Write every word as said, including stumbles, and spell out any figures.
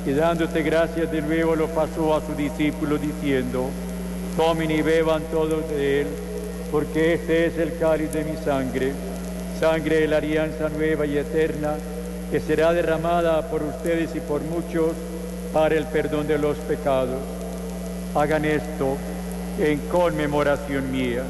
y dándote gracias de nuevo lo pasó a sus discípulos diciendo: tomen y beban todos de él, porque este es el cáliz de mi sangre, sangre de la alianza nueva y eterna, que será derramada por ustedes y por muchos para el perdón de los pecados. Hagan esto en conmemoración mía.